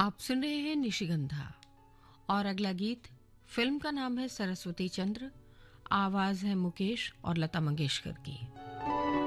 आप सुन रहे हैं निशिगंधा और अगला गीत फिल्म का नाम है सरस्वती चंद्र, आवाज है मुकेश और लता मंगेशकर की।